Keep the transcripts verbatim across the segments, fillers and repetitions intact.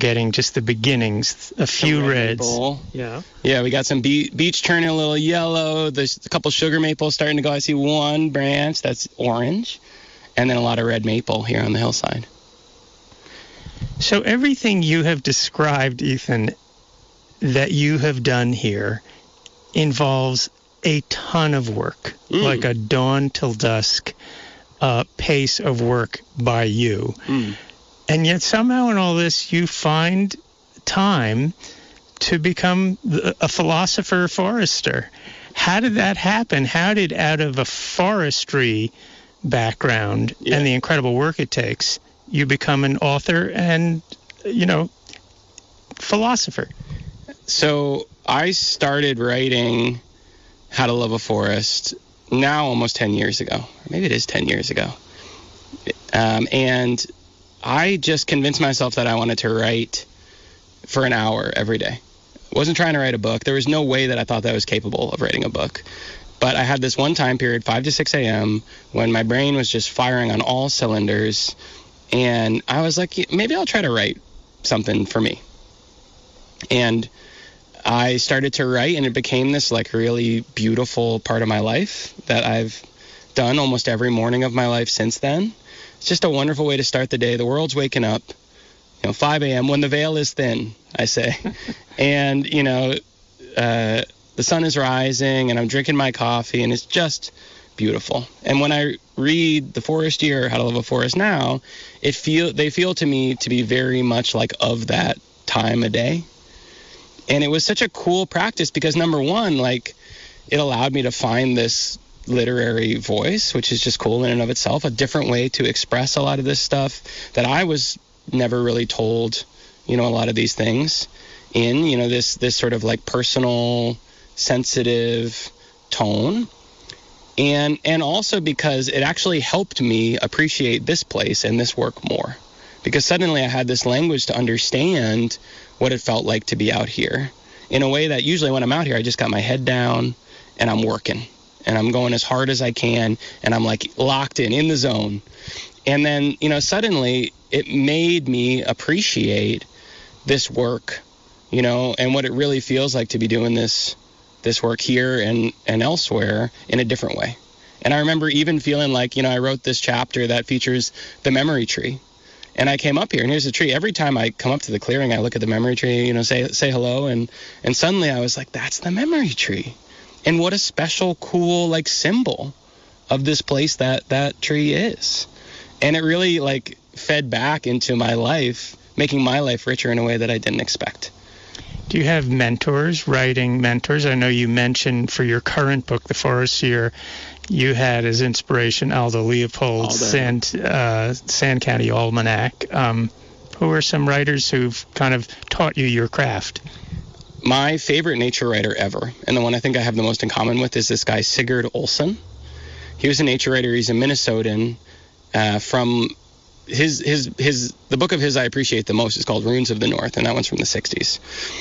getting just the beginnings, a few red reds. Maple. Yeah. Yeah, we got some be- beech turning a little yellow. There's a couple sugar maples starting to go. I see one branch that's orange, and then a lot of red maple here on the hillside. So everything you have described, Ethan, that you have done here involves a ton of work, mm. like a dawn till dusk uh, pace of work by you. Mm. And yet somehow in all this you find time to become a philosopher forester. How did that happen? How did, out of a forestry background yeah. and the incredible work it takes, you become an author and, you know, philosopher? So I started writing How to Love a Forest now almost ten years ago. Or maybe it is ten years ago. Um, and I just convinced myself that I wanted to write for an hour every day. I wasn't trying to write a book. There was no way that I thought that I was capable of writing a book. But I had this one time period, five to six a.m., when my brain was just firing on all cylinders. And I was like, maybe I'll try to write something for me. And I started to write, and it became this like really beautiful part of my life that I've done almost every morning of my life since then. It's just a wonderful way to start the day. The world's waking up, you know, five a.m. when the veil is thin, I say. And, you know, uh, the sun is rising, and I'm drinking my coffee, and it's just beautiful. And when I read The Forest Year, How to Love a Forest now, it feel they feel to me to be very much like of that time of day. And it was such a cool practice because, number one, like, it allowed me to find this literary voice, which is just cool in and of itself, a different way to express a lot of this stuff that I was never really told, you know, a lot of these things in, you know, this this sort of like personal, sensitive tone. And and also because it actually helped me appreciate this place and this work more. Because suddenly I had this language to understand what it felt like to be out here in a way that usually when I'm out here, I just got my head down and I'm working and I'm going as hard as I can and I'm like locked in, in the zone. And then, you know, suddenly it made me appreciate this work, you know, and what it really feels like to be doing this this work here and, and elsewhere in a different way. And I remember even feeling like, you know, I wrote this chapter that features the memory tree. And I came up here, and here's the tree. Every time I come up to the clearing, I look at the memory tree, you know, say say hello, and and suddenly I was like, that's the memory tree. And what a special, cool, like, symbol of this place that that tree is. And it really, like, fed back into my life, making my life richer in a way that I didn't expect. Do you have mentors, writing mentors? I know you mentioned for your current book, The Forest Year, you had as inspiration Aldo Leopold's Sand, uh, Sand County Almanac. Um, who are some writers who've kind of taught you your craft? My favorite nature writer ever, and the one I think I have the most in common with, is this guy Sigurd Olsen. He was a nature writer. He's a Minnesotan. Uh, from his his his the book of his I appreciate the most is called Runes of the North, and that one's from the sixties.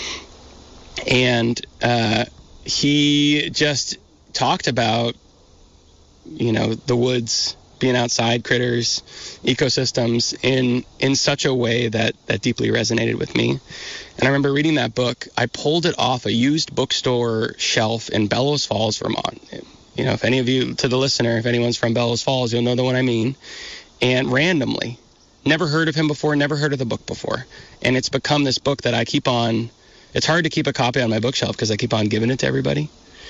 And uh, he just talked about, you know, the woods, being outside, critters, ecosystems in in such a way that that deeply resonated with me. And I remember reading that book. I pulled it off a used bookstore shelf in Bellows Falls, Vermont. You know, if any of you, to the listener, if anyone's from Bellows Falls, you'll know the one I mean. And randomly, never heard of him before, never heard of the book before. And it's become this book that I keep on, it's hard to keep a copy on my bookshelf because I keep on giving it to everybody.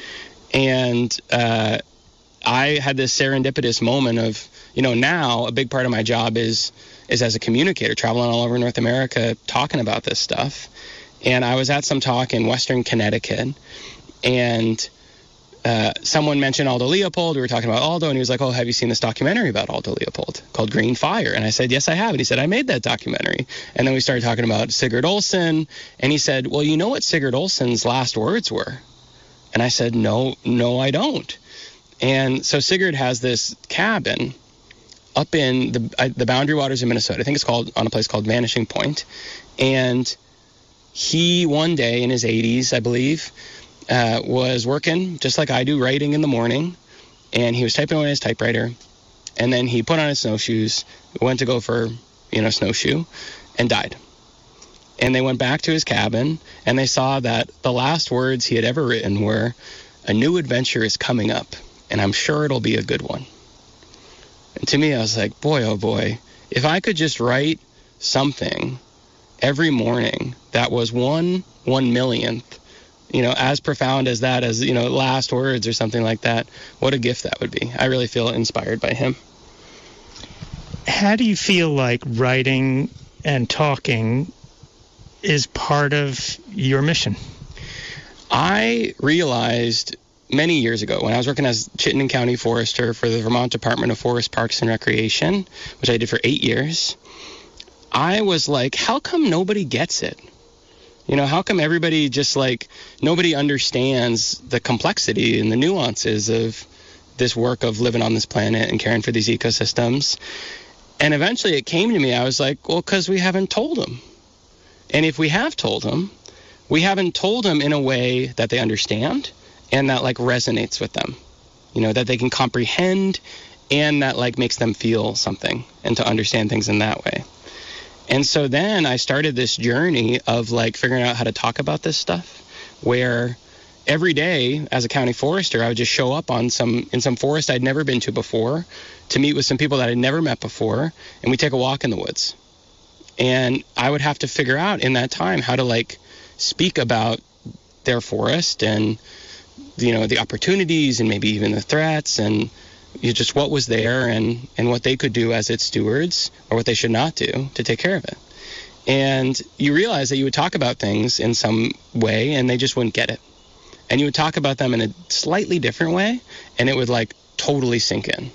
And uh, I had this serendipitous moment of, you know, now a big part of my job is is as a communicator, traveling all over North America, talking about this stuff. And I was at some talk in Western Connecticut, and uh, someone mentioned Aldo Leopold. We were talking about Aldo, and he was like, oh, have you seen this documentary about Aldo Leopold called Green Fire? And I said, yes, I have. And he said, I made that documentary. And then we started talking about Sigurd Olsen, and he said, well, you know what Sigurd Olsen's last words were? And I said, no, no, I don't. And so Sigurd has this cabin up in the uh, the Boundary Waters of Minnesota. I think it's called on a place called Vanishing Point. And he one day in his eighties, I believe, uh, was working just like I do, writing in the morning. And he was typing away his typewriter. And then he put on his snowshoes, went to go for, you know, snowshoe, and died. And they went back to his cabin, and they saw that the last words he had ever written were, "A new adventure is coming up, and I'm sure it'll be a good one." And to me, I was like, boy, oh boy, if I could just write something every morning that was one one millionth, you know, as profound as that, as, you know, last words or something like that, what a gift that would be. I really feel inspired by him. How do you feel like writing and talking is part of your mission? I realized many years ago when I was working as Chittenden County Forester for the Vermont Department of Forest, Parks, and Recreation, which I did for eight years, I was like, how come nobody gets it? You know, how come everybody just like, nobody understands the complexity and the nuances of this work of living on this planet and caring for these ecosystems? And eventually it came to me, I was like, well, because we haven't told them. And if we have told them, we haven't told them in a way that they understand and that like resonates with them, you know, that they can comprehend and that like makes them feel something and to understand things in that way. And so then I started this journey of like figuring out how to talk about this stuff, where every day as a county forester, I would just show up on some in some forest I'd never been to before to meet with some people that I'd never met before, and we take a walk in the woods. And I would have to figure out in that time how to like speak about their forest and, you know, the opportunities and maybe even the threats and you know, just what was there and, and what they could do as its stewards or what they should not do to take care of it. And you realize that you would talk about things in some way and they just wouldn't get it. And you would talk about them in a slightly different way and it would like totally sink in.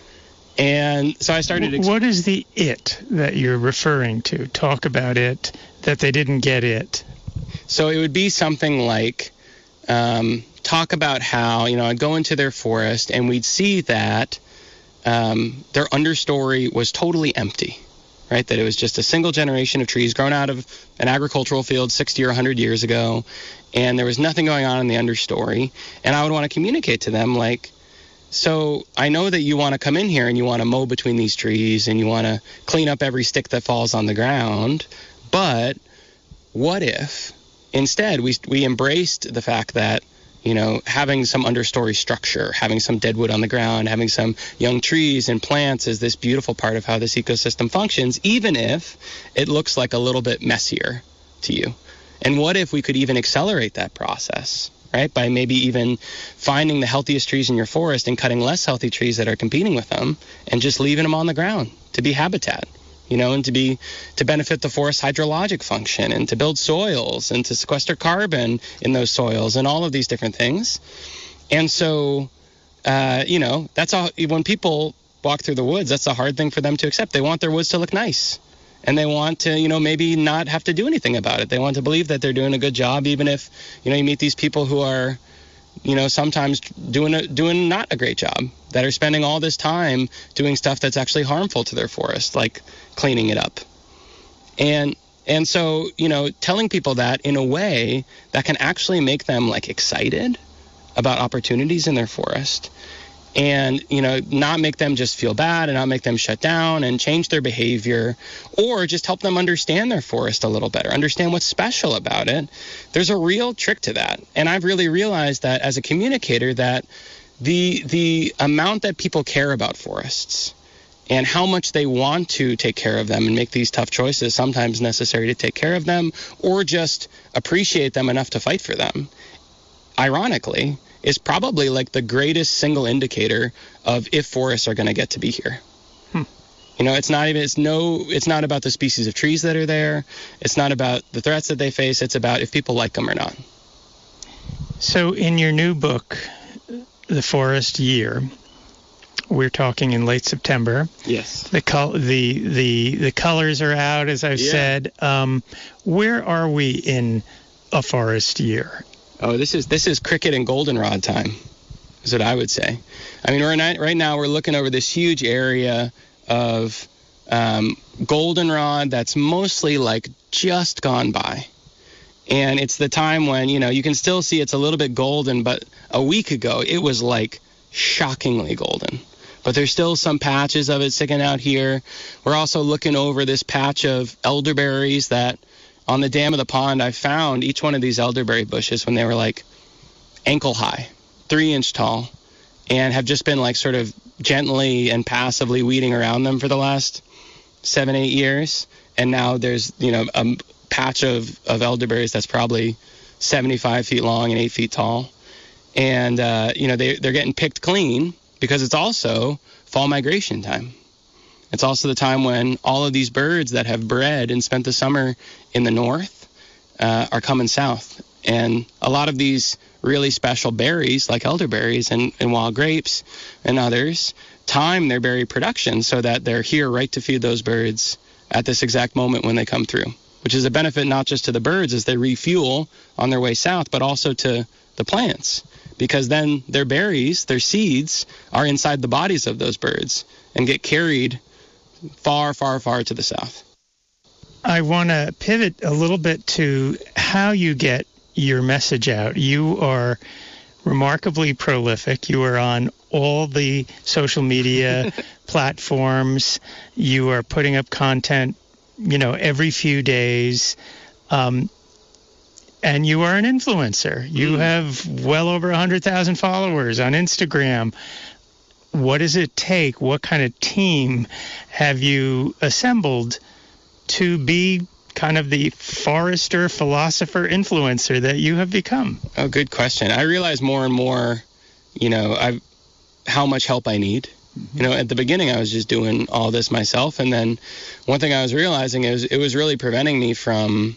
And so I started... Exp- what is the it that you're referring to? Talk about it, that they didn't get it. So it would be something like, um, talk about how, you know, I'd go into their forest and we'd see that um, their understory was totally empty, right? That it was just a single generation of trees grown out of an agricultural field sixty or one hundred years ago, and there was nothing going on in the understory. And I would want to communicate to them like, so I know that you want to come in here and you want to mow between these trees and you want to clean up every stick that falls on the ground, but what if instead we we embraced the fact that, you know, having some understory structure, having some dead wood on the ground, having some young trees and plants is this beautiful part of how this ecosystem functions, even if it looks like a little bit messier to you. And what if we could even accelerate that process, right? By maybe even finding the healthiest trees in your forest and cutting less healthy trees that are competing with them and just leaving them on the ground to be habitat, you know, and to be to benefit the forest hydrologic function and to build soils and to sequester carbon in those soils and all of these different things. And so, uh, you know, that's all. When people walk through the woods, that's a hard thing for them to accept. They want their woods to look nice. And they want to, you know, maybe not have to do anything about it. They want to believe that they're doing a good job, even if, you know, you meet these people who are, you know, sometimes doing a, doing not a great job, that are spending all this time doing stuff that's actually harmful to their forest, like cleaning it up. And and so, you know, telling people that in a way that can actually make them like excited about opportunities in their forest. And, you know, not make them just feel bad and not make them shut down and change their behavior, or just help them understand their forest a little better, understand what's special about it. There's a real trick to that. And I've really realized that as a communicator, that the the amount that people care about forests and how much they want to take care of them and make these tough choices, sometimes necessary to take care of them, or just appreciate them enough to fight for them, ironically, is probably like the greatest single indicator of if forests are going to get to be here. Hmm. You know, it's not even, it's no, it's not about the species of trees that are there. It's not about the threats that they face. It's about if people like them or not. So in your new book, The Forest Year, we're talking in late September. Yes. The col- the the the colors are out, as I've yeah. said. Um, where are we in a forest year? Oh, this is this is cricket and goldenrod time, is what I would say. I mean, we're not, right now we're looking over this huge area of um, goldenrod that's mostly like just gone by. And it's the time when, you know, you can still see it's a little bit golden, but a week ago it was like shockingly golden. But there's still some patches of it sticking out here. We're also looking over this patch of elderberries that on the dam of the pond, I found each one of these elderberry bushes when they were like ankle high, three inch tall, and have just been like sort of gently and passively weeding around them for the last seven, eight years. And now there's, you know, a patch of, of elderberries that's probably seventy-five feet long and eight feet tall. And, uh, you know, they, they're getting picked clean because it's also fall migration time. It's also the time when all of these birds that have bred and spent the summer in the north uh, are coming south. And a lot of these really special berries, like elderberries and, and wild grapes and others, time their berry production so that they're here right to feed those birds at this exact moment when they come through, which is a benefit not just to the birds as they refuel on their way south, but also to the plants, because then their berries, their seeds, are inside the bodies of those birds and get carried far, far, far to the south. I want to pivot a little bit to how you get your message out. You are remarkably prolific. You are on all the social media platforms. You are putting up content, you know, every few days. Um, and you are an influencer. You mm. have well over one hundred thousand followers on Instagram. What does it take? What kind of team have you assembled to be kind of the forester, philosopher, influencer that you have become? Oh, good question. I realize more and more, you know, I how much help I need. Mm-hmm. You know, at the beginning, I was just doing all this myself. And then one thing I was realizing is it was really preventing me from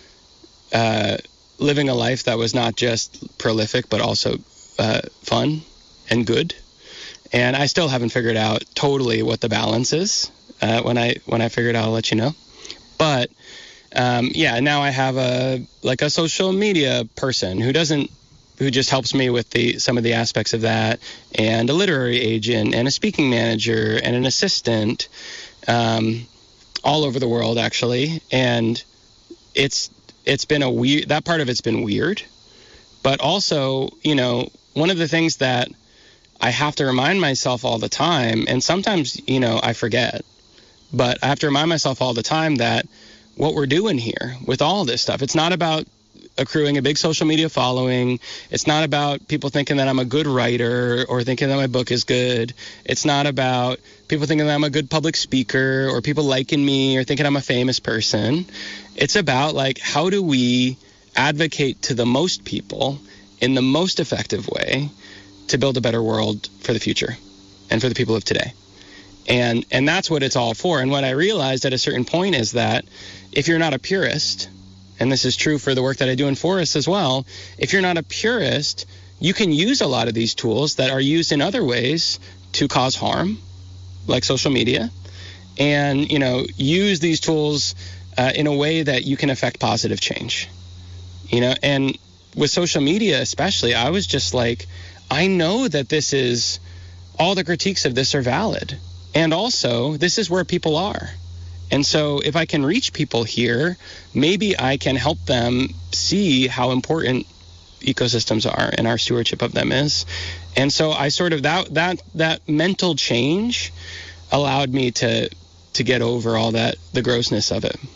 uh, living a life that was not just prolific, but also uh, fun and good. And I still haven't figured out totally what the balance is. Uh, when I when I figure it out, I'll let you know. But um, yeah, now I have a like a social media person who doesn't who just helps me with the some of the aspects of that, and a literary agent and a speaking manager and an assistant, um, all over the world actually. And it's it's been a weird that part of it's been weird, but also, you know, one of the things that I have to remind myself all the time, and sometimes, you know, I forget, but I have to remind myself all the time that what we're doing here with all this stuff, it's not about accruing a big social media following. It's not about people thinking that I'm a good writer or thinking that my book is good. It's not about people thinking that I'm a good public speaker or people liking me or thinking I'm a famous person. It's about, like, how do we advocate to the most people in the most effective way to build a better world for the future and for the people of today. And and that's what it's all for. And what I realized at a certain point is that if you're not a purist, and this is true for the work that I do in forests as well, if you're not a purist, you can use a lot of these tools that are used in other ways to cause harm, like social media, and, you know, use these tools uh, in a way that you can affect positive change. You know, and with social media especially, I was just like, I know that this is, all the critiques of this are valid. And also, this is where people are. And so if I can reach people here, maybe I can help them see how important ecosystems are and our stewardship of them is. And so I sort of, that that that mental change allowed me to to get over all that, the grossness of it.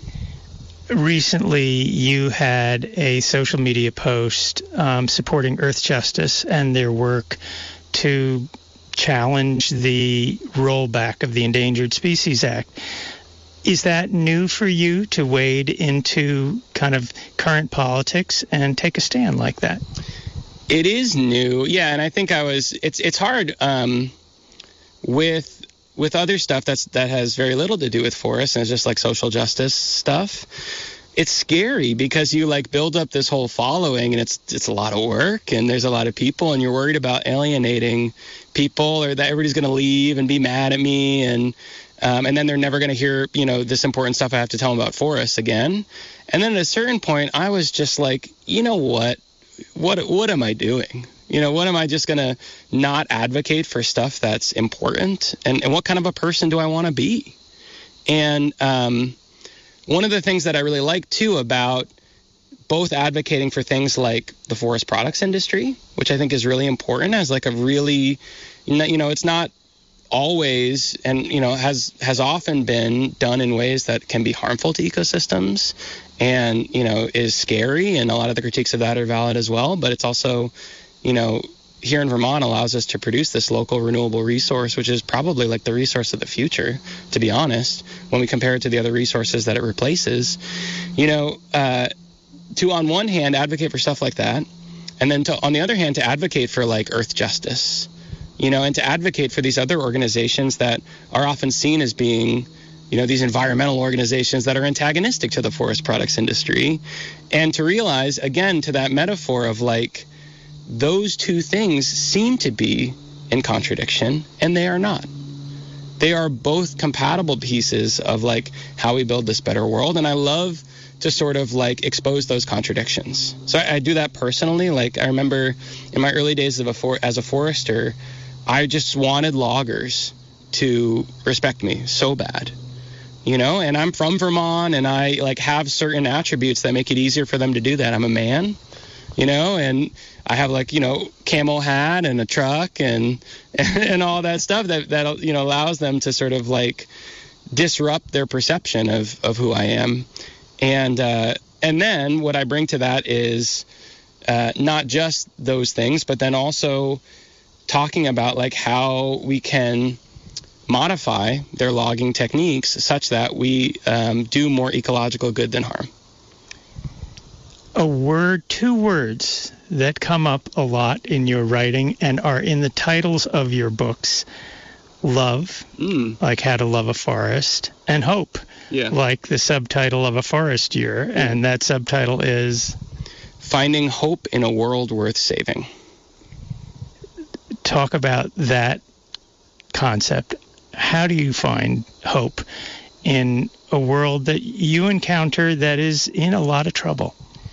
Recently, you had a social media post um, supporting Earth Justice and their work to challenge the rollback of the Endangered Species Act. Is that new for you to wade into kind of current politics and take a stand like that? It is new, yeah, and I think I was. It's it's hard um, with with other stuff that's that has very little to do with forests and it's just like social justice stuff. It's scary because you like build up this whole following and it's it's a lot of work and there's a lot of people and you're worried about alienating people or that everybody's going to leave and be mad at me and um, and then they're never going to hear, you know, this important stuff I have to tell them about forests again. And then at a certain point, I was just like, you know what, what what am I doing? You know, what am I just going to not advocate for stuff that's important? And, and what kind of a person do I want to be? And um, one of the things that I really like, too, about both advocating for things like the forest products industry, which I think is really important as like a really, you know, it's not always, and you know, has has often been done in ways that can be harmful to ecosystems, and you know, is scary. And a lot of the critiques of that are valid as well. But it's also, you know, here in Vermont allows us to produce this local renewable resource, which is probably like the resource of the future, to be honest, when we compare it to the other resources that it replaces. You know, uh, to on one hand advocate for stuff like that, and then to on the other hand to advocate for like earth justice, you know, and to advocate for these other organizations that are often seen as being, you know, these environmental organizations that are antagonistic to the forest products industry, and to realize, again, to that metaphor of like, those two things seem to be in contradiction, and they are not. They are both compatible pieces of like how we build this better world, and I love to sort of like expose those contradictions. So I, I do that personally. Like I remember in my early days of a for, as a forester, I just wanted loggers to respect me so bad, you know, and I'm from Vermont, and I like have certain attributes that make it easier for them to do that. I'm a man, you know, and I have like, you know, camo hat and a truck and and all that stuff that, that, you know, allows them to sort of like disrupt their perception of, of who I am. And uh, and then what I bring to that is uh, not just those things, but then also talking about like how we can modify their logging techniques such that we um, do more ecological good than harm. A word, two words that come up a lot in your writing and are in the titles of your books: love, mm. like How to Love a Forest, and hope, yeah. like the subtitle of A Forest Year, mm. and that subtitle is Finding Hope in a World Worth Saving. Talk about that concept. How do you find hope in a world that you encounter that is in a lot of trouble?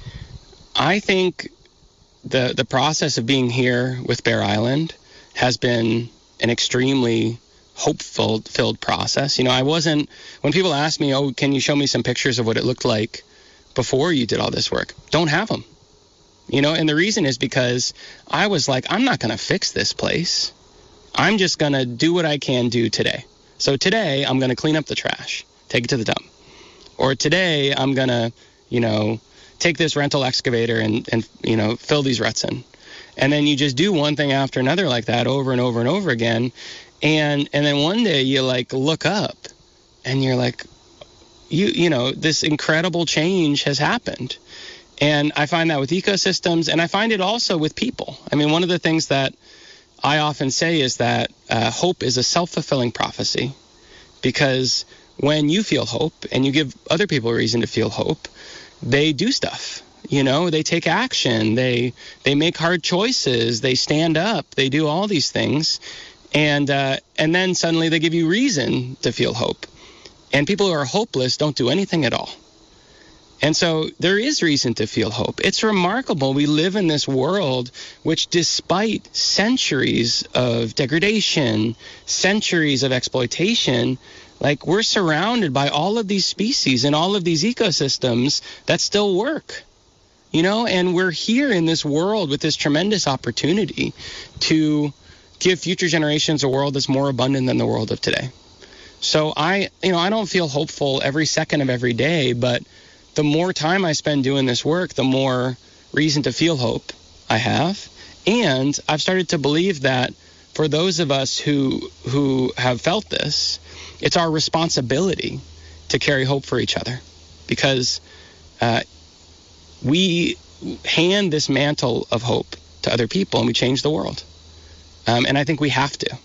I think the the process of being here with Bear Island has been an extremely hopeful filled process. You know, I wasn't, when people ask me, oh, can you show me some pictures of what it looked like before you did all this work? Don't have them. You know, and the reason is because I was like, I'm not going to fix this place. I'm just going to do what I can do today. So today I'm going to clean up the trash, take it to the dump. Or today I'm going to, you know, take this rental excavator and, and, you know, fill these ruts in. And then you just do one thing after another like that over and over and over again. And and then one day you like look up and you're like, you you know, this incredible change has happened. And I find that with ecosystems, and I find it also with people. I mean, one of the things that I often say is that uh, hope is a self-fulfilling prophecy, because when you feel hope and you give other people a reason to feel hope, they do stuff. You know, they take action, they they make hard choices, they stand up, they do all these things, and uh, and then suddenly they give you reason to feel hope. And people who are hopeless don't do anything at all. And so there is reason to feel hope. It's remarkable. We live in this world which, despite centuries of degradation, centuries of exploitation, like we're surrounded by all of these species and all of these ecosystems that still work. You know, and we're here in this world with this tremendous opportunity to give future generations a world that's more abundant than the world of today. So I, you know, I don't feel hopeful every second of every day, but the more time I spend doing this work, the more reason to feel hope I have. And I've started to believe that for those of us who who have felt this, it's our responsibility to carry hope for each other, because uh, we hand this mantle of hope to other people and we change the world. Um, and I think we have to.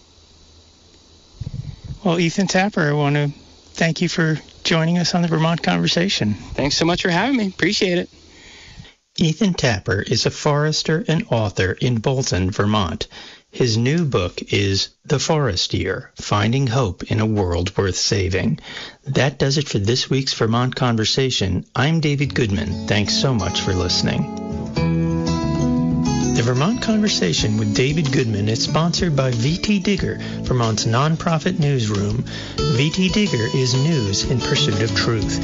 Well, Ethan Tapper, I want to thank you for joining us on the Vermont Conversation. Thanks so much for having me. Appreciate it. Ethan Tapper is a forester and author in Bolton, Vermont. His new book is The Forest Year, Finding Hope in a World Worth Saving. That does it for this week's Vermont Conversation. I'm David Goodman. Thanks so much for listening. The Vermont Conversation with David Goodman is sponsored by V T Digger, Vermont's nonprofit newsroom. V T Digger is news in pursuit of truth.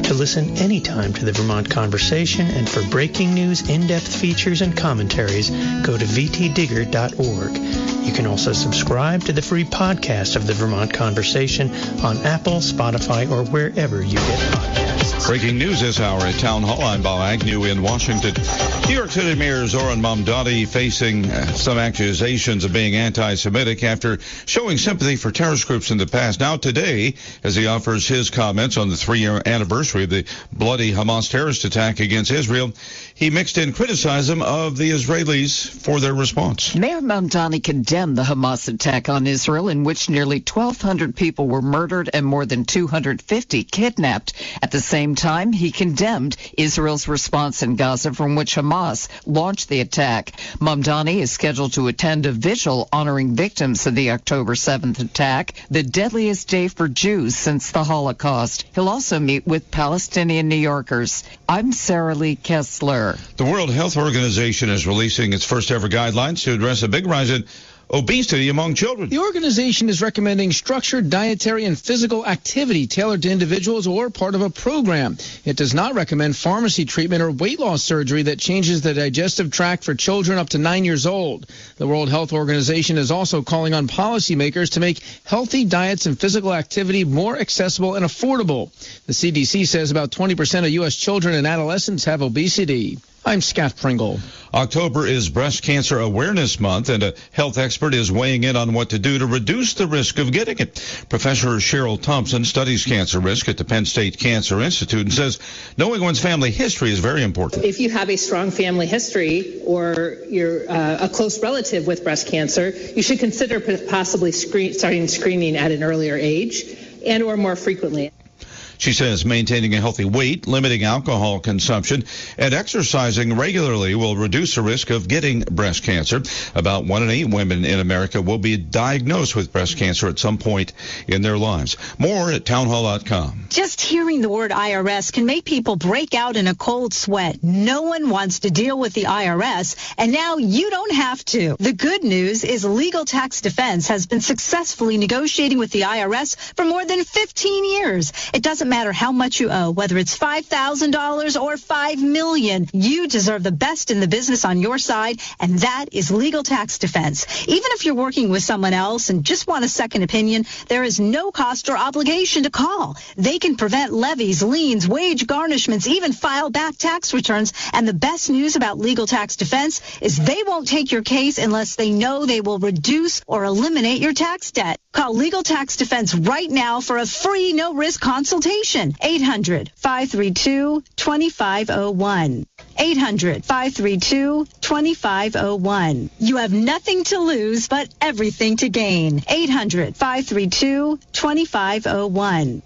To listen anytime to the Vermont Conversation and for breaking news, in-depth features, and commentaries, go to v t digger dot org. You can also subscribe to the free podcast of the Vermont Conversation on Apple, Spotify, or wherever you get podcasts. Breaking news this hour at Town Hall. I'm Bob Agnew in Washington. New York City Mayor Zoran Mamdani facing uh, some accusations of being anti-Semitic after showing sympathy for terrorist groups in the past. Now today, as he offers his comments on the three-year anniversary of the bloody Hamas terrorist attack against Israel, he mixed in criticism of the Israelis for their response. Mayor Mamdani condemned the Hamas attack on Israel, in which nearly twelve hundred people were murdered and more than two hundred fifty kidnapped. At the same time, he condemned Israel's response in Gaza, from which Hamas launched the attack. Mamdani is scheduled to attend a vigil honoring victims of the October seventh attack, the deadliest day for Jews since the Holocaust. He'll also meet with Palestinian New Yorkers. I'm Sarah Lee Kessler. The World Health Organization is releasing its first ever guidelines to address a big rise in obesity among children. The organization is recommending structured dietary and physical activity tailored to individuals or part of a program. It does not recommend pharmacy treatment or weight loss surgery that changes the digestive tract for children up to nine years old. The World Health Organization is also calling on policymakers to make healthy diets and physical activity more accessible and affordable. The C D C says about twenty percent of U S children and adolescents have obesity. I'm Scott Pringle. October is Breast Cancer Awareness Month, and a health expert is weighing in on what to do to reduce the risk of getting it. Professor Cheryl Thompson studies cancer risk at the Penn State Cancer Institute and says knowing one's family history is very important. If you have a strong family history or you're uh, a close relative with breast cancer, you should consider possibly screen, starting screening at an earlier age and or more frequently. She says maintaining a healthy weight, limiting alcohol consumption, and exercising regularly will reduce the risk of getting breast cancer. About one in eight women in America will be diagnosed with breast cancer at some point in their lives. More at townhall dot com. Just hearing the word I R S can make people break out in a cold sweat. No one wants to deal with the I R S, and now you don't have to. The good news is Legal Tax Defense has been successfully negotiating with the I R S for more than fifteen years. It doesn't matter how much you owe, whether it's five thousand dollars or five million dollars. You deserve the best in the business on your side, and that is Legal Tax Defense. Even if you're working with someone else and just want a second opinion, there is no cost or obligation to call. They can prevent levies, liens, wage garnishments, even file back tax returns. And the best news about Legal Tax Defense is they won't take your case unless they know they will reduce or eliminate your tax debt. Call Legal Tax Defense right now for a free no-risk consultation. eight hundred, five three two, two five zero one. eight hundred, five three two, two five zero one. You have nothing to lose but everything to gain. eight hundred, five three two, two five zero one.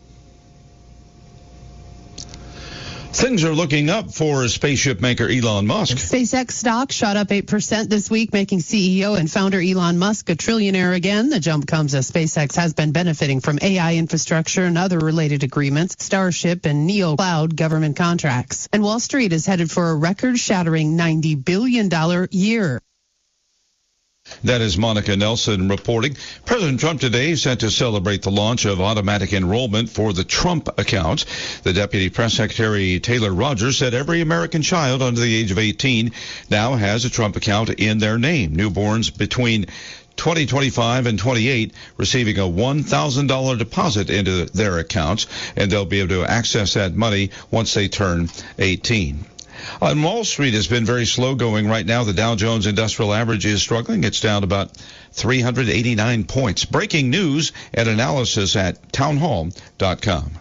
Things are looking up for spaceship maker Elon Musk. SpaceX stock shot up eight percent this week, making C E O and founder Elon Musk a trillionaire again. The jump comes as SpaceX has been benefiting from A I infrastructure and other related agreements, Starship and Neo Cloud government contracts. And Wall Street is headed for a record-shattering ninety billion dollars year. That is Monica Nelson reporting. President Trump today is set to celebrate the launch of automatic enrollment for the Trump account. The Deputy Press Secretary Taylor Rogers said every American child under the age of eighteen now has a Trump account in their name. Newborns between twenty twenty-five and twenty-eight receiving a one thousand dollars deposit into their accounts, and they'll be able to access that money once they turn eighteen. On Wall Street, it's been very slow going right now. The Dow Jones Industrial Average is struggling. It's down about three hundred eighty-nine points. Breaking news and analysis at townhall dot com.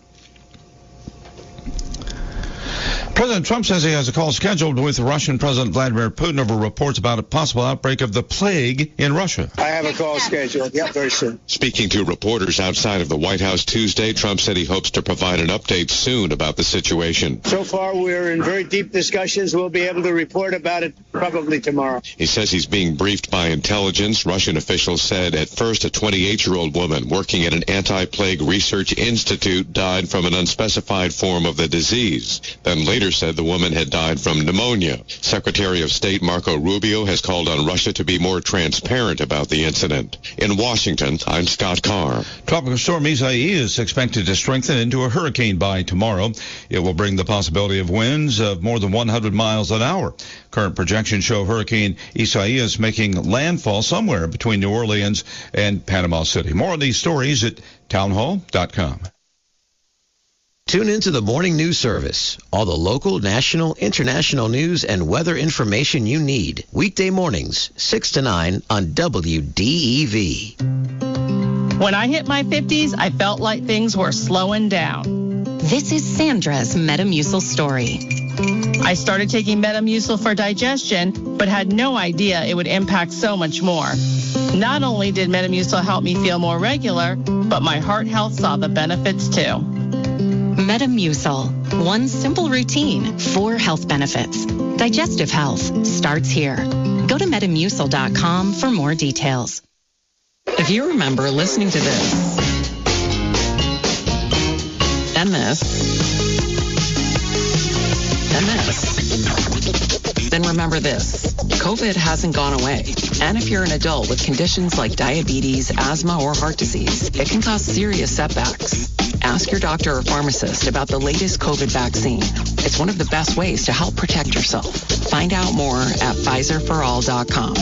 President Trump says he has a call scheduled with Russian President Vladimir Putin over reports about a possible outbreak of the plague in Russia. I have a call scheduled. Yep, very soon. Speaking to reporters outside of the White House Tuesday, Trump said he hopes to provide an update soon about the situation. So far, we're in very deep discussions. We'll be able to report about it probably tomorrow. He says he's being briefed by intelligence. Russian officials said at first a twenty-eight-year-old woman working at an anti-plague research institute died from an unspecified form of the disease. Then later later said the woman had died from pneumonia. Secretary of State Marco Rubio has called on Russia to be more transparent about the incident. In Washington, I'm Scott Carr. Tropical storm Isaias is expected to strengthen into a hurricane by tomorrow. It will bring the possibility of winds of more than one hundred miles an hour. Current projections show Hurricane Isaias making landfall somewhere between New Orleans and Panama City. More on these stories at townhall dot com. Tune into the Morning News Service. All the local, national, international news and weather information you need. Weekday mornings, six to nine on W D E V. When I hit my fifties, I felt like things were slowing down. This is Sandra's Metamucil story. I started taking Metamucil for digestion, but had no idea it would impact so much more. Not only did Metamucil help me feel more regular, but my heart health saw the benefits too. Metamucil. One simple routine, four health benefits. Digestive health starts here. Go to metamucil dot com for more details. If you remember listening to this and this and this, then remember this. COVID hasn't gone away. And if you're an adult with conditions like diabetes, asthma, or heart disease, it can cause serious setbacks. Ask your doctor or pharmacist about the latest COVID vaccine. It's one of the best ways to help protect yourself. Find out more at Pfizer for all dot com.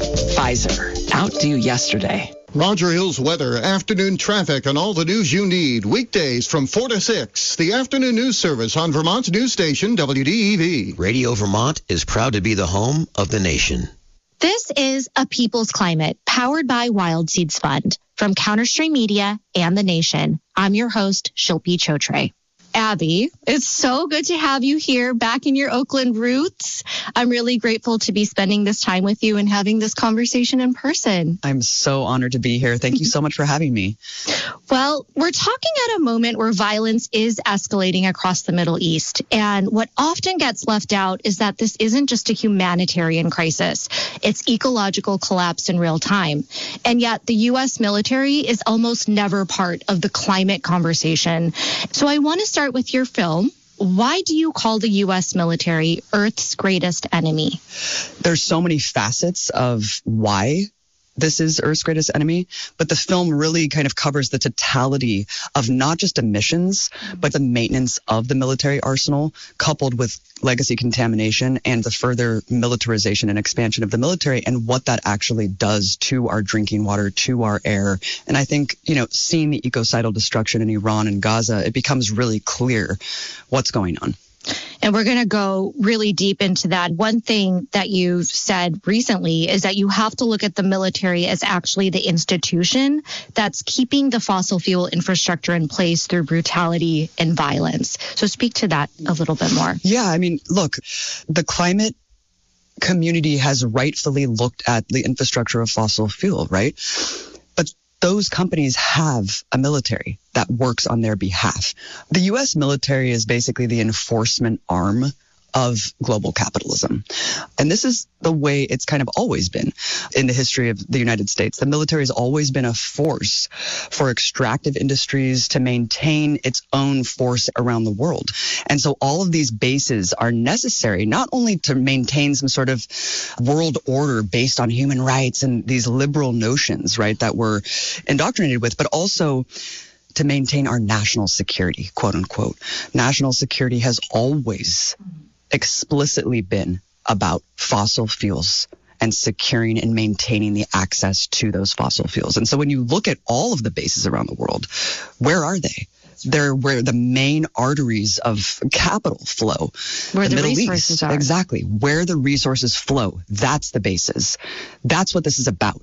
Pfizer. Outdo yesterday. Roger Hill's weather, afternoon traffic, and all the news you need. Weekdays from four to six. The afternoon news service on Vermont's news station, W D E V. Radio Vermont is proud to be the home of the nation. This is A People's Climate, powered by Wild Seeds Fund. From Counterstream Media and The Nation, I'm your host, Shilpi Chotre. Abby, it's so good to have you here back in your Oakland roots. I'm really grateful to be spending this time with you and having this conversation in person. I'm so honored to be here. Thank you so much for having me. Well, we're talking at a moment where violence is escalating across the Middle East. And what often gets left out is that this isn't just a humanitarian crisis. It's ecological collapse in real time. And yet the U S military is almost never part of the climate conversation. So I want to start with your film. Why do you call the U S military Earth's greatest enemy? There's so many facets of why this is Earth's greatest enemy, but the film really kind of covers the totality of not just emissions, but the maintenance of the military arsenal, coupled with legacy contamination and the further militarization and expansion of the military and what that actually does to our drinking water, to our air. And I think, you know, seeing the ecocidal destruction in Iran and Gaza, it becomes really clear what's going on. And we're going to go really deep into that. One thing that you've said recently is that you have to look at the military as actually the institution that's keeping the fossil fuel infrastructure in place through brutality and violence. So speak to that a little bit more. Yeah, I mean, look, the climate community has rightfully looked at the infrastructure of fossil fuel, right? But those companies have a military that works on their behalf. The U S military is basically the enforcement arm of global capitalism. And this is the way it's kind of always been in the history of the United States. The military has always been a force for extractive industries to maintain its own force around the world. And so all of these bases are necessary not only to maintain some sort of world order based on human rights and these liberal notions, right, that we're indoctrinated with, but also to maintain our national security, quote unquote. National security has always explicitly been about fossil fuels and securing and maintaining the access to those fossil fuels. And so when you look at all of the bases around the world, where are they? They're where the main arteries of capital flow. Where the, the Middle resources East. are. Exactly. Where the resources flow. That's the basis. That's what this is about.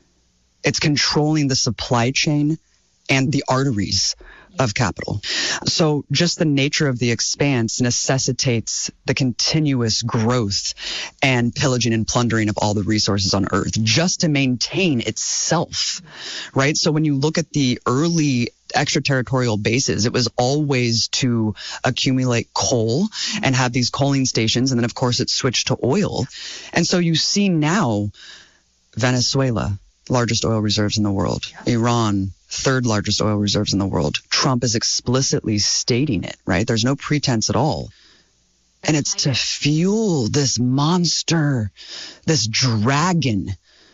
It's controlling the supply chain and the arteries of capital. So just the nature of the expanse necessitates the continuous growth and pillaging and plundering of all the resources on Earth just to maintain itself, right? So when you look at the early extraterritorial bases, it was always to accumulate coal and have these coaling stations. And then, of course, it switched to oil. And so you see now Venezuela, largest oil reserves in the world, Iran, third largest oil reserves in the world. Trump is explicitly stating it, right? There's no pretense at all. And it's to fuel this monster, this dragon,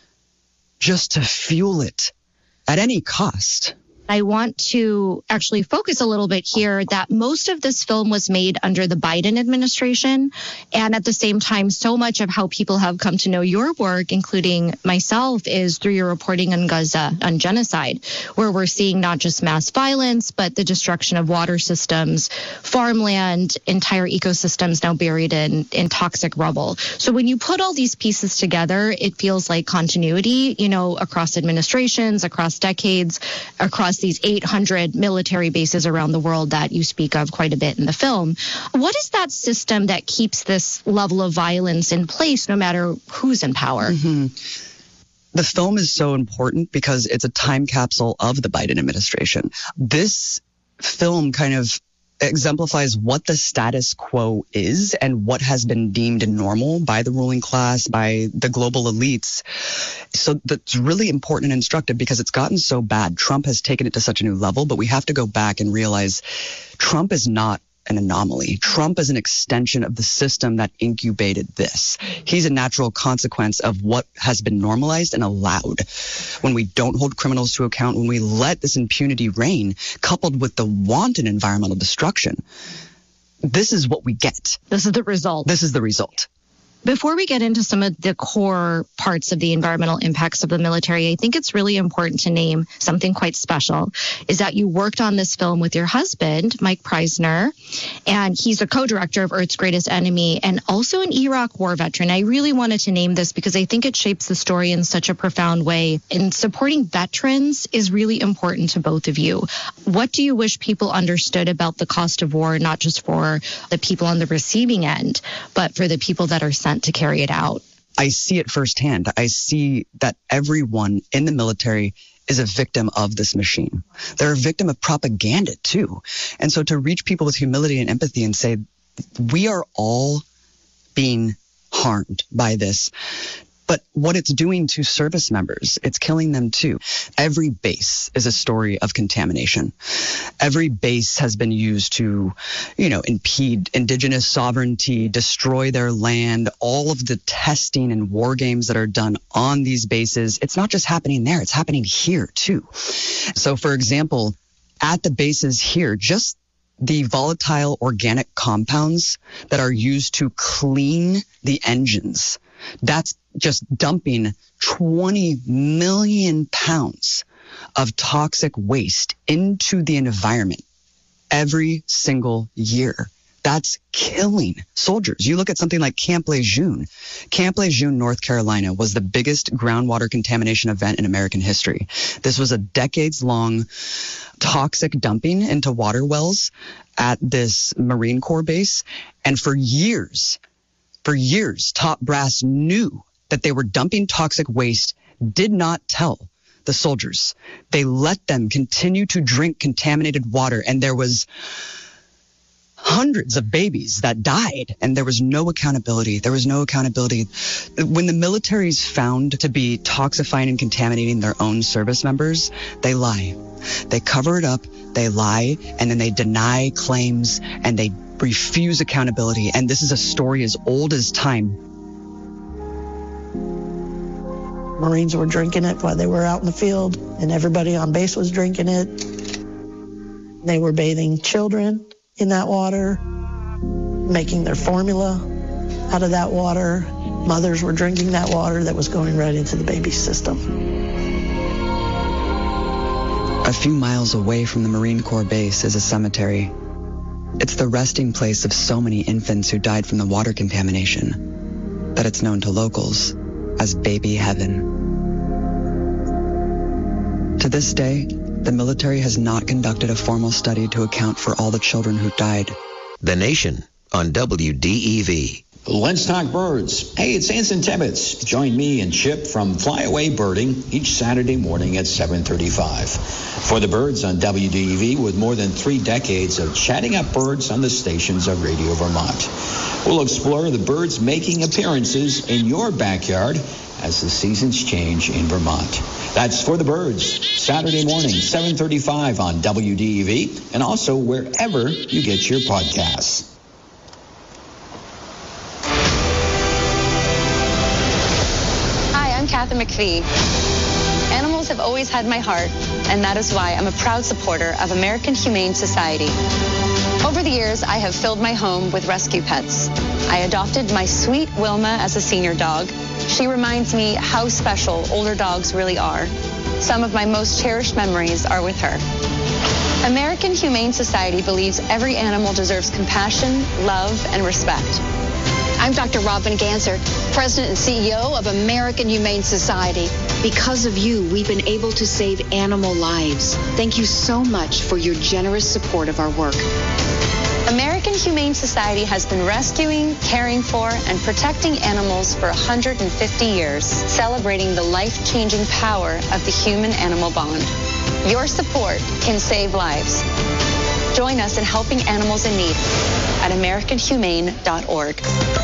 just to fuel it at any cost. I want to actually focus a little bit here that most of this film was made under the Biden administration. And at the same time, so much of how people have come to know your work, including myself, is through your reporting on Gaza, on genocide, where we're seeing not just mass violence, but the destruction of water systems, farmland, entire ecosystems now buried in, in toxic rubble. So when you put all these pieces together, it feels like continuity, you know, across administrations, across decades, across these eight hundred military bases around the world that you speak of quite a bit in the film. What is that system that keeps this level of violence in place no matter who's in power? Mm-hmm. The film is so important because it's a time capsule of the Biden administration. This film kind of exemplifies what the status quo is and what has been deemed normal by the ruling class, by the global elites. So that's really important and instructive because it's gotten so bad. Trump has taken it to such a new level, but we have to go back and realize Trump is not an anomaly. Trump is an extension of the system that incubated this. He's a natural consequence of what has been normalized and allowed. When we don't hold criminals to account, when we let this impunity reign, coupled with the wanton environmental destruction, this is what we get. This is the result. This is the result. Before we get into some of the core parts of the environmental impacts of the military, I think it's really important to name something quite special, is that you worked on this film with your husband, Mike Preisner, and he's a co-director of Earth's Greatest Enemy and also an Iraq war veteran. I really wanted to name this because I think it shapes the story in such a profound way. And supporting veterans is really important to both of you. What do you wish people understood about the cost of war, not just for the people on the receiving end, but for the people that are sent to carry it out? I see it firsthand. I see that everyone in the military is a victim of this machine. They're a victim of propaganda too. And so to reach people with humility and empathy and say, we are all being harmed by this. But what it's doing to service members, it's killing them too. Every base is a story of contamination. Every base has been used to, you know, impede indigenous sovereignty, destroy their land, all of the testing and war games that are done on these bases. It's not just happening there, it's happening here too. So for example, at the bases here, just the volatile organic compounds that are used to clean the engines, that's just dumping twenty million pounds of toxic waste into the environment every single year. That's killing soldiers. You look at something like Camp Lejeune. Camp Lejeune, North Carolina, was the biggest groundwater contamination event in American history. This was a decades-long toxic dumping into water wells at this Marine Corps base. And for years, for years, top brass knew that they were dumping toxic waste, did not tell the soldiers. They let them continue to drink contaminated water, and there was hundreds of babies that died, and there was no accountability. There was no accountability. When the military is found to be toxifying and contaminating their own service members, they lie. They cover it up, they lie, and then they deny claims, and they refuse accountability. And this is a story as old as time. Marines were drinking it while they were out in the field, and everybody on base was drinking it. They were bathing children in that water, making their formula out of that water. Mothers were drinking that water that was going right into the baby's system. A few miles away from the Marine Corps base is a cemetery. It's the resting place of so many infants who died from the water contamination that it's known to locals as Baby Heaven. To this day, the military has not conducted a formal study to account for all the children who died. The Nation on W D E V. Let's talk birds. Hey, it's Anson Tibbetts. Join me and Chip from Flyaway Birding each Saturday morning at seven thirty-five. For the birds on W D E V, with more than three decades of chatting up birds on the stations of Radio Vermont. We'll explore the birds making appearances in your backyard as the seasons change in Vermont. That's For the Birds, Saturday morning, seven thirty-five on W D E V, and also wherever you get your podcasts. Martha McPhee. Animals have always had my heart, and that is why I'm a proud supporter of American Humane Society. Over the years, I have filled my home with rescue pets. I adopted my sweet Wilma as a senior dog. She reminds me how special older dogs really are. Some of my most cherished memories are with her. American Humane Society believes every animal deserves compassion, love, and respect. I'm Doctor Robin Ganser, President and C E O of American Humane Society. Because of you, we've been able to save animal lives. Thank you so much for your generous support of our work. American Humane Society has been rescuing, caring for, and protecting animals for one hundred fifty years, celebrating the life-changing power of the human-animal bond. Your support can save lives. Join us in helping animals in need at american humane dot org.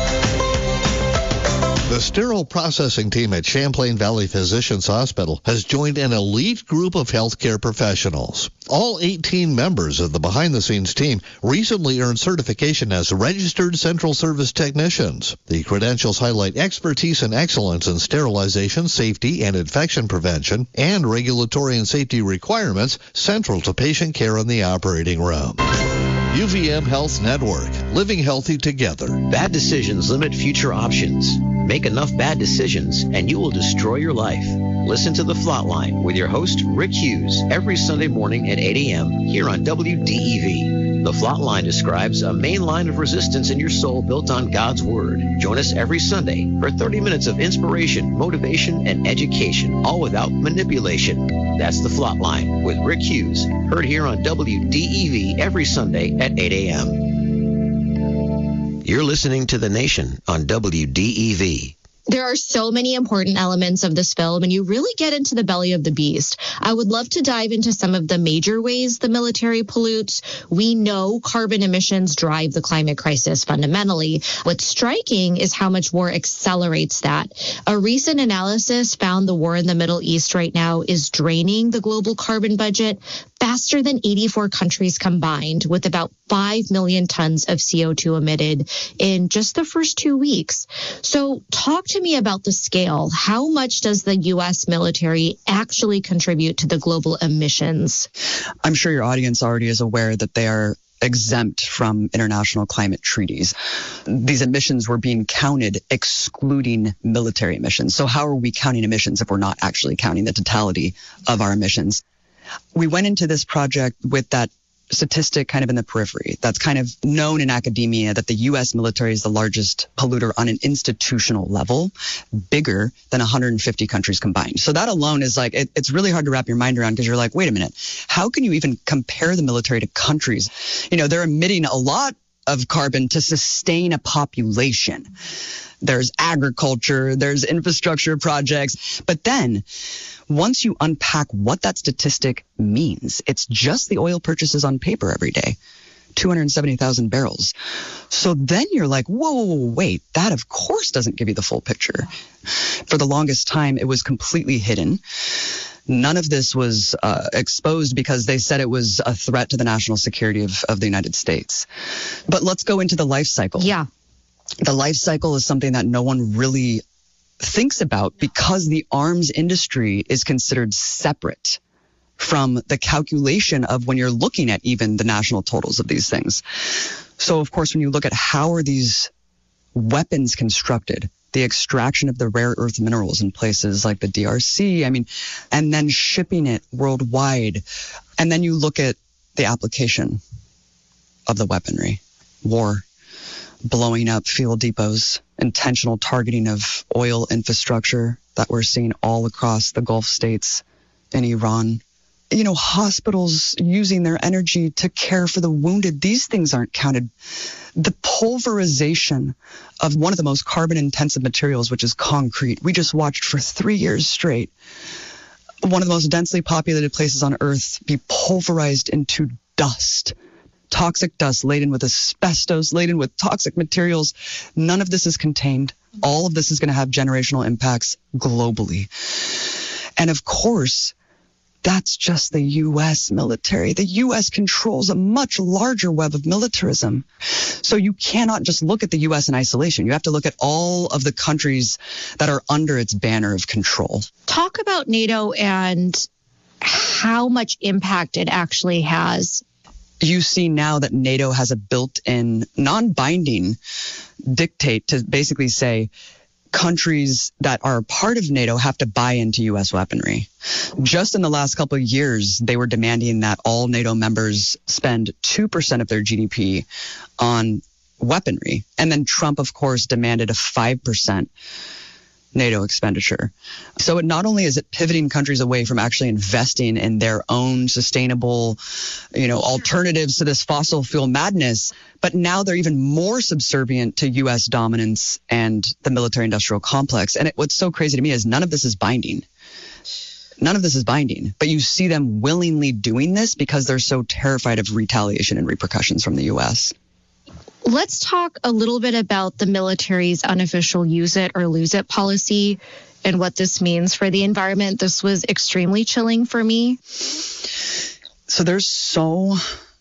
The sterile processing team at Champlain Valley Physicians Hospital has joined an elite group of healthcare professionals. All eighteen members of the behind-the-scenes team recently earned certification as registered central service technicians. The credentials highlight expertise and excellence in sterilization, safety, and infection prevention, and regulatory and safety requirements central to patient care in the operating room. U V M Health Network, living healthy together. Bad decisions limit future options. Make enough bad decisions and you will destroy your life. Listen to The Flatline with your host, Rick Hughes, every Sunday morning at eight a.m. here on W D E V. The Flatline describes a main line of resistance in your soul built on God's Word. Join us every Sunday for thirty minutes of inspiration, motivation, and education, all without manipulation. That's The Flatline with Rick Hughes, heard here on W D E V every Sunday at eight a.m. You're listening to The Nation on W D E V. There are so many important elements of this film, and you really get into the belly of the beast. I would love to dive into some of the major ways the military pollutes. We know carbon emissions drive the climate crisis fundamentally. What's striking is how much war accelerates that. A recent analysis found the war in the Middle East right now is draining the global carbon budget faster than eighty-four countries combined, with about five million tons of C O two emitted in just the first two weeks. So talk to me about the scale. How much does the U S military actually contribute to the global emissions? I'm sure your audience already is aware that they are exempt from international climate treaties. These emissions were being counted excluding military emissions. So how are we counting emissions if we're not actually counting the totality of our emissions? We went into this project with that statistic kind of in the periphery. That's kind of known in academia that the U S military is the largest polluter on an institutional level, bigger than one hundred fifty countries combined. So that alone is like, it, it's really hard to wrap your mind around because you're like, wait a minute, how can you even compare the military to countries? You know, they're emitting a lot of carbon to sustain a population. There's agriculture, there's infrastructure projects, but then once you unpack what that statistic means, it's just the oil purchases on paper every day, two hundred seventy thousand barrels. So then you're like, whoa, whoa, whoa, wait, that of course doesn't give you the full picture. For the longest time, it was completely hidden. None of this was uh, exposed because they said it was a threat to the national security of, of the United States. But let's go into the life cycle. Yeah. The life cycle is something that no one really thinks about because the arms industry is considered separate from the calculation of when you're looking at even the national totals of these things. So, of course, when you look at how are these weapons constructed, the extraction of the rare earth minerals in places like the D R C, I mean, and then shipping it worldwide. And then you look at the application of the weaponry, war, blowing up fuel depots, intentional targeting of oil infrastructure that we're seeing all across the Gulf states and Iran. You know, hospitals using their energy to care for the wounded. These things aren't counted. The pulverization of one of the most carbon-intensive materials, which is concrete. We just watched for three years straight one of the most densely populated places on Earth be pulverized into dust. Toxic dust laden with asbestos, laden with toxic materials. None of this is contained. All of this is going to have generational impacts globally. And of course, that's just the U S military. The U S controls a much larger web of militarism. So you cannot just look at the U S in isolation. You have to look at all of the countries that are under its banner of control. Talk about NATO and how much impact it actually has. You see now that NATO has a built-in, non-binding dictate to basically say countries that are part of NATO have to buy into U S weaponry. Just in the last couple of years, they were demanding that all NATO members spend two percent of their G D P on weaponry. And then Trump, of course, demanded a five percent NATO expenditure. So it not only is it pivoting countries away from actually investing in their own sustainable, you know, alternatives to this fossil fuel madness, but now they're even more subservient to U S dominance and the military industrial complex. And it, what's so crazy to me is none of this is binding. None of this is binding, but you see them willingly doing this because they're so terrified of retaliation and repercussions from the U S. Let's talk a little bit about the military's unofficial use it or lose it policy and what this means for the environment. This was extremely chilling for me. So there's so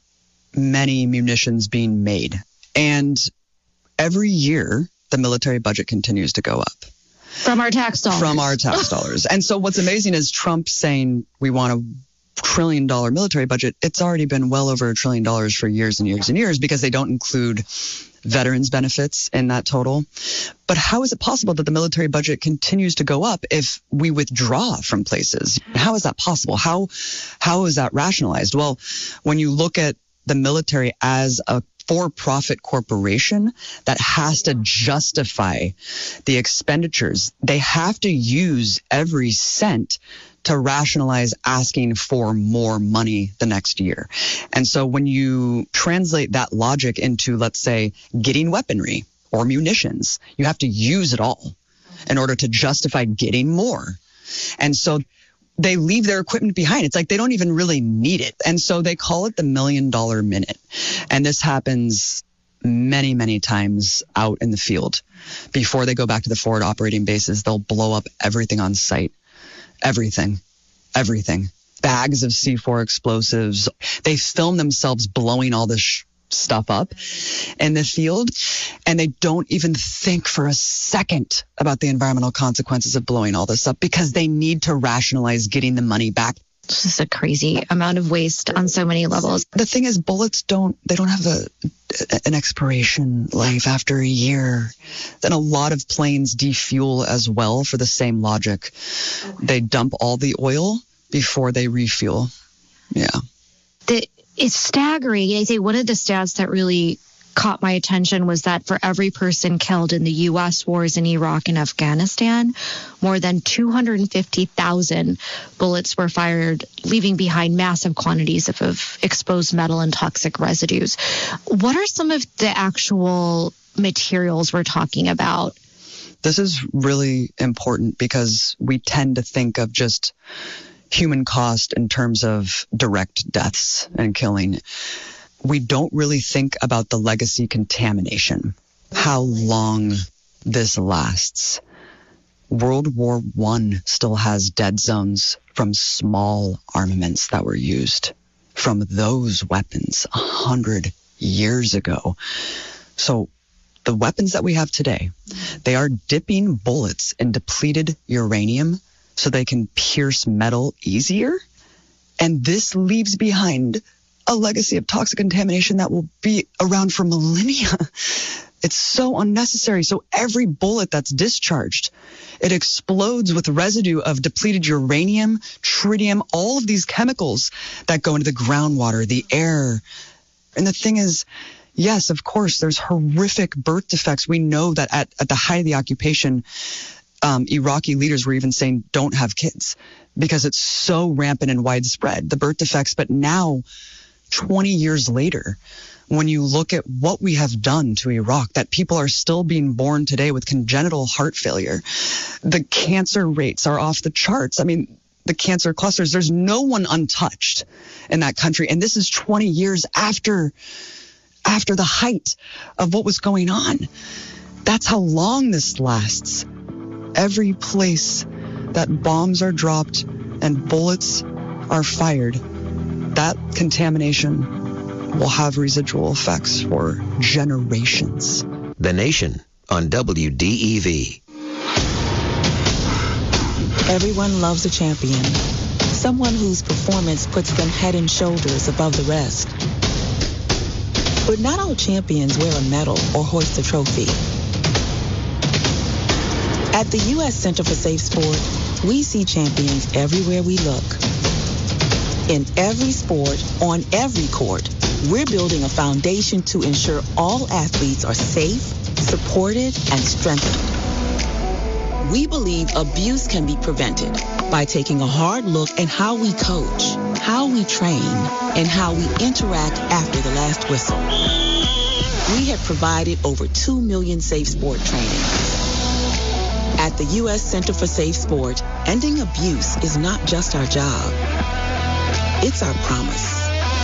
many munitions being made, and every year the military budget continues to go up. From our tax dollars. From our tax dollars. And so what's amazing is Trump saying we want a trillion dollar military budget. It's already been well over a trillion dollars for years and years and years because they don't include veterans benefits in that total. But how is it possible that the military budget continues to go up if we withdraw from places? How is that possible? How how is that rationalized? Well, when you look at the military as a for-profit corporation that has to justify the expenditures, they have to use every cent to rationalize asking for more money the next year. And so when you translate that logic into, let's say, getting weaponry or munitions, you have to use it all in order to justify getting more. And so they leave their equipment behind. It's like they don't even really need it. And so they call it the million dollar minute. And this happens many, many times out in the field. Before they go back to the forward operating bases, they'll blow up everything on site. Everything, everything. Bags of C four explosives. They film themselves blowing all this sh- stuff up in the field, and they don't even think for a second about the environmental consequences of blowing all this up because they need to rationalize getting the money back. It's just a crazy amount of waste on so many levels. The thing is, bullets don't, they don't have a, an expiration life after a year. Then a lot of planes defuel as well for the same logic. They dump all the oil before they refuel. Yeah. The, it's staggering. I say one of the stats that really caught my attention was that for every person killed in the U S wars in Iraq and Afghanistan, more than two hundred fifty thousand bullets were fired, leaving behind massive quantities of, of exposed metal and toxic residues. What are some of the actual materials we're talking about? This is really important because we tend to think of just human cost in terms of direct deaths and killing. We don't really think about the legacy contamination, how long this lasts. World War One still has dead zones from small armaments that were used from those weapons a hundred years ago. So the weapons that we have today, they are dipping bullets in depleted uranium so they can pierce metal easier. And this leaves behind a legacy of toxic contamination that will be around for millennia. It's so unnecessary. So every bullet that's discharged, it explodes with residue of depleted uranium, tritium, all of these chemicals that go into the groundwater, the air. And the thing is, yes, of course, there's horrific birth defects. We know that at, at the height of the occupation, um, Iraqi leaders were even saying, don't have kids, because it's so rampant and widespread, the birth defects. But now, twenty years later, when you look at what we have done to Iraq, that people are still being born today with congenital heart failure, the cancer rates are off the charts. I mean, the cancer clusters, there's no one untouched in that country. And this is twenty years after, after the height of what was going on. That's how long this lasts. Every place that bombs are dropped and bullets are fired, that contamination will have residual effects for generations. The Nation on W D E V. Everyone loves a champion, someone whose performance puts them head and shoulders above the rest. But not all champions wear a medal or hoist a trophy. At the U S Center for Safe Sport, we see champions everywhere we look. In every sport, on every court, we're building a foundation to ensure all athletes are safe, supported, and strengthened. We believe abuse can be prevented by taking a hard look at how we coach, how we train, and how we interact after the last whistle. We have provided over two million safe sport trainings. At the U S Center for Safe Sport, ending abuse is not just our job. It's our promise.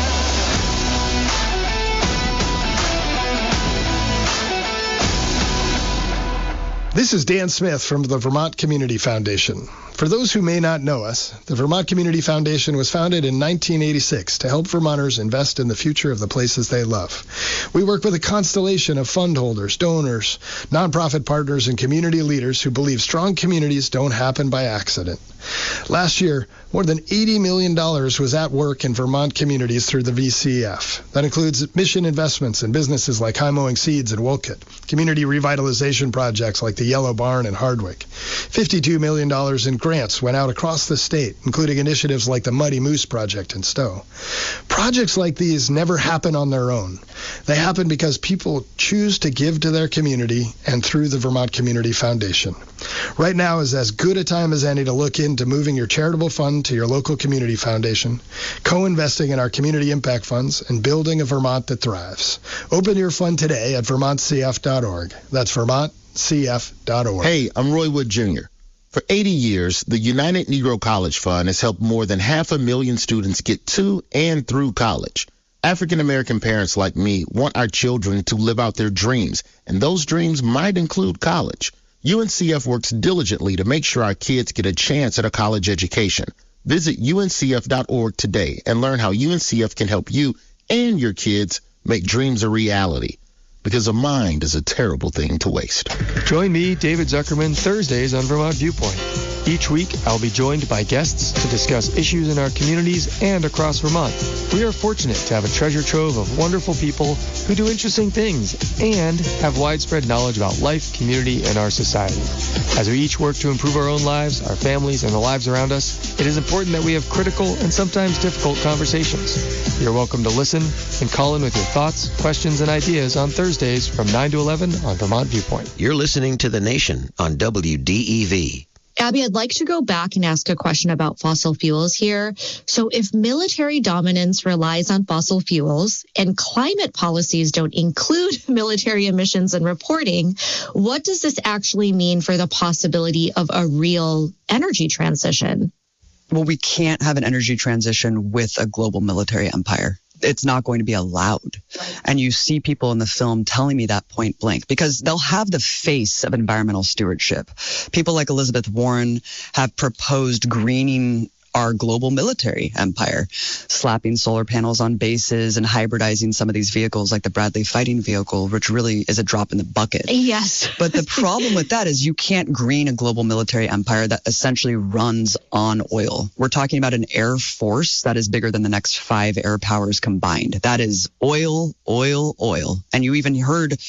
This is Dan Smith from the Vermont Community Foundation. For those who may not know us, the Vermont Community Foundation was founded in nineteen eighty-six to help Vermonters invest in the future of the places they love. We work with a constellation of fund holders, donors, nonprofit partners, and community leaders who believe strong communities don't happen by accident. Last year, more than eighty million dollars was at work in Vermont communities through the V C F. That includes mission investments in businesses like High Mowing Seeds in Wolcott, community revitalization projects like the Yellow Barn in Hardwick. fifty-two million dollars in grants went out across the state, including initiatives like the Muddy Moose Project in Stowe. Projects like these never happen on their own. They happen because people choose to give to their community and through the Vermont Community Foundation. Right now is as good a time as any to look into moving your charitable fund to your local community foundation, co-investing in our community impact funds, and building a Vermont that thrives. Open your fund today at vermont c f dot org. That's vermont c f dot org. Hey, I'm Roy Wood Junior For eighty years, the United Negro College Fund has helped more than half a million students get to and through college. African American parents like me want our children to live out their dreams, and those dreams might include college. U N C F works diligently to make sure our kids get a chance at a college education. Visit U N C F dot org today and learn how U N C F can help you and your kids make dreams a reality. Because a mind is a terrible thing to waste. Join me, David Zuckerman, Thursdays on Vermont Viewpoint. Each week, I'll be joined by guests to discuss issues in our communities and across Vermont. We are fortunate to have a treasure trove of wonderful people who do interesting things and have widespread knowledge about life, community, and our society. As we each work to improve our own lives, our families, and the lives around us, it is important that we have critical and sometimes difficult conversations. You're welcome to listen and call in with your thoughts, questions, and ideas on Thursdays from nine to eleven on Vermont Viewpoint. You're listening to The Nation on W D E V. Abby, I'd like to go back and ask a question about fossil fuels here. So if military dominance relies on fossil fuels and climate policies don't include military emissions and reporting, what does this actually mean for the possibility of a real energy transition? Well, we can't have an energy transition with a global military empire. It's not going to be allowed. And you see people in the film telling me that point blank because they'll have the face of environmental stewardship. People like Elizabeth Warren have proposed greening our global military empire, slapping solar panels on bases and hybridizing some of these vehicles like the Bradley fighting vehicle, which really is a drop in the bucket. Yes. But the problem with that is you can't green a global military empire that essentially runs on oil. We're talking about an air force that is bigger than the next five air powers combined. That is oil, oil, oil. And you even heard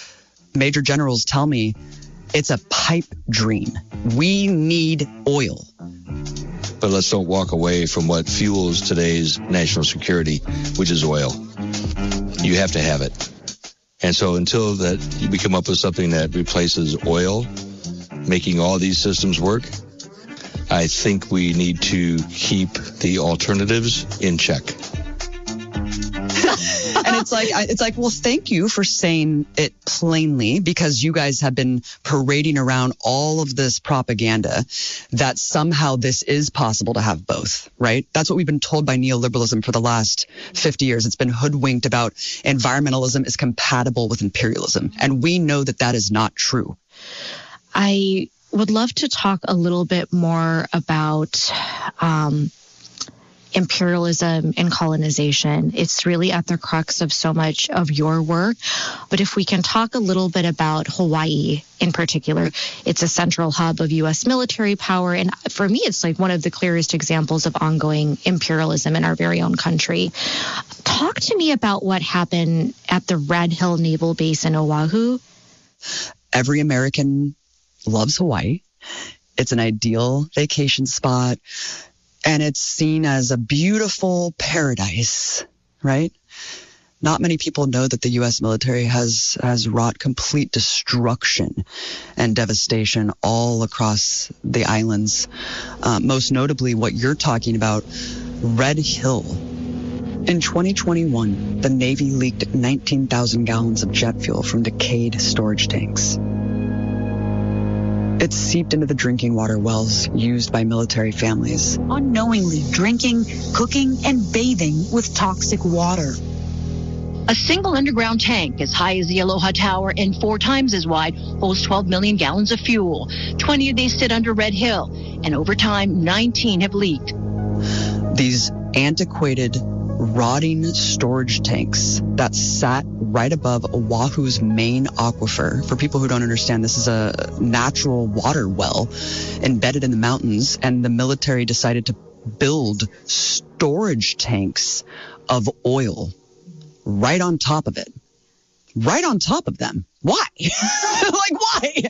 major generals tell me it's a pipe dream. We need oil. But let's don't walk away from what fuels today's national security, which is oil. You have to have it. And so until that we come up with something that replaces oil, making all these systems work, I think we need to keep the alternatives in check. And it's like, it's like, well, thank you for saying it plainly, because you guys have been parading around all of this propaganda that somehow this is possible to have both, right? That's what we've been told by neoliberalism for the last fifty years. It's been hoodwinked about environmentalism is compatible with imperialism. And we know that that is not true. I would love to talk a little bit more about, um, imperialism and colonization. It's really at the crux of so much of your work. But if we can talk a little bit about Hawaii in particular, it's a central hub of U S military power. And for me, it's like one of the clearest examples of ongoing imperialism in our very own country. Talk to me about what happened at the Red Hill Naval Base in Oahu. Every American loves Hawaii. It's an ideal vacation spot. And it's seen as a beautiful paradise, right? Not many people know that the U S military has, has wrought complete destruction and devastation all across the islands. Uh, most notably, what you're talking about, Red Hill. In twenty twenty-one, the Navy leaked nineteen thousand gallons of jet fuel from decayed storage tanks. It seeped into the drinking water wells used by military families. Unknowingly drinking, cooking, and bathing with toxic water. A single underground tank as high as the Aloha Tower and four times as wide holds twelve million gallons of fuel. twenty of these sit under Red Hill, and over time, nineteen have leaked. These antiquated, rotting storage tanks that sat right above Oahu's main aquifer. For people who don't understand, this is a natural water well embedded in the mountains, and the military decided to build storage tanks of oil right on top of it. Right on top of them. Why? Like, why?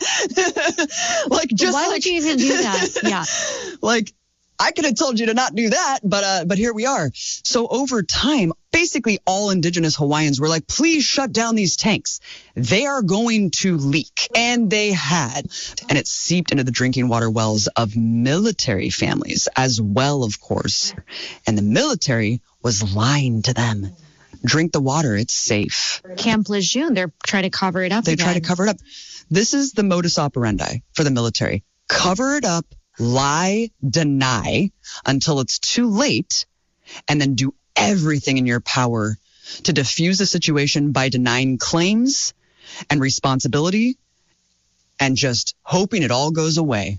Like, just why like, would you even do that? Yeah. Like, I could have told you to not do that, but uh, but here we are. So over time, basically all indigenous Hawaiians were like, please shut down these tanks. They are going to leak. And they had. And it seeped into the drinking water wells of military families as well, of course. And the military was lying to them. Drink the water. It's safe. Camp Lejeune, they're trying to cover it up They again. try to cover it up. This is the modus operandi for the military. Cover it up. Lie, deny until it's too late, and then do everything in your power to diffuse the situation by denying claims and responsibility and just hoping it all goes away.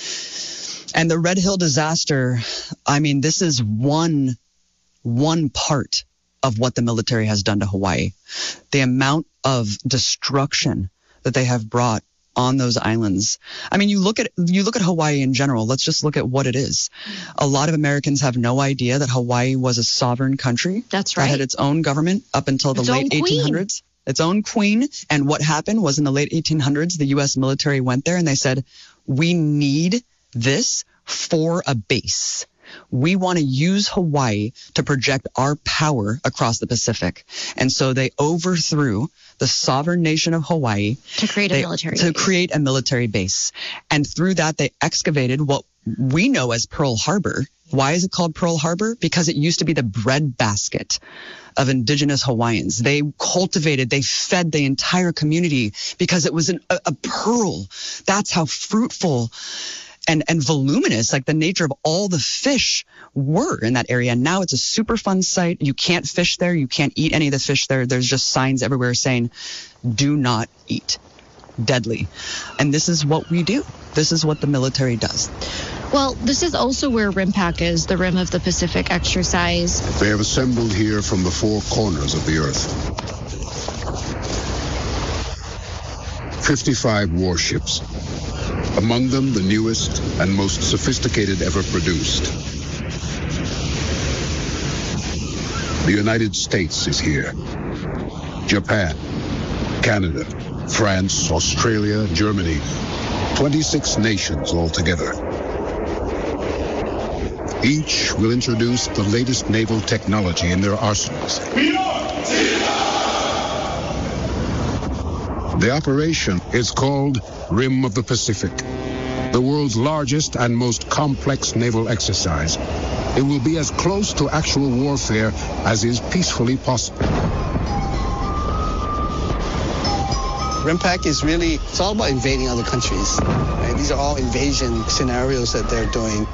And the Red Hill disaster, I mean, this is one, one part of what the military has done to Hawaii. The amount of destruction that they have brought on those islands. I mean, you look at you look at Hawaii in general. Let's just look at what it is. A lot of Americans have no idea that Hawaii was a sovereign country. That's right. That had its own government up until the Its late own queen. eighteen hundreds. Its own queen. And what happened was in the late eighteen hundreds, the U S military went there and they said, we need this for a base. We want to use Hawaii to project our power across the Pacific. And so they overthrew the sovereign nation of Hawaii to create a they, military to base. create a military base. And through that, they excavated what we know as Pearl Harbor. Why is it called Pearl Harbor? Because it used to be the breadbasket of indigenous Hawaiians. They cultivated, they fed the entire community because it was an, a, a pearl. That's how fruitful and, and voluminous, like the nature of all the fish were in that area. And now it's a super fun site. You can't fish there. You can't eat any of the fish there. There's just signs everywhere saying, do not eat. Deadly. And this is what we do. This is what the military does. Well, this is also where RIMPAC is, the Rim of the Pacific exercise. They have assembled here from the four corners of the earth. fifty-five warships. Among them, the newest and most sophisticated ever produced. The United States is here. Japan, Canada, France, Australia, Germany. twenty-six nations altogether. Each will introduce the latest naval technology in their arsenals. The operation is called Rim of the Pacific, the world's largest and most complex naval exercise. It will be as close to actual warfare as is peacefully possible. RIMPAC is really, it's all about invading other countries. Right? These are all invasion scenarios that they're doing.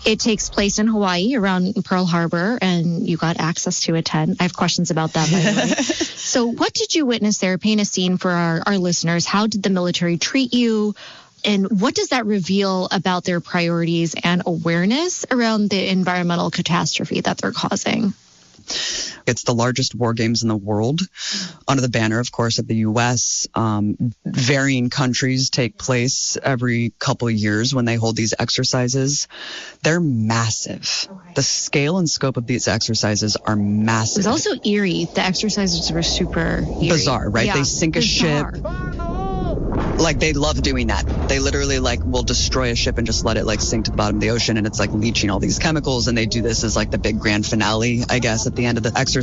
It takes place in Hawaii around Pearl Harbor, and you got access to attend. I have questions about that, by the way. So what did you witness there? Paint a scene for our, our listeners. How did the military treat you? And what does that reveal about their priorities and awareness around the environmental catastrophe that they're causing? It's the largest war games in the world, under the banner, of course, of the U S. Um, varying countries take place every couple of years when they hold these exercises. They're massive. The scale and scope of these exercises are massive. It was also eerie. The exercises were super eerie. Bizarre, right? Yeah, they sink a bizarre. ship. Like, they love doing that. They literally, like, will destroy a ship and just let it, like, sink to the bottom of the ocean, and it's, like, leaching all these chemicals, and they do this as, like, the big grand finale, I guess, at the end of the exercise.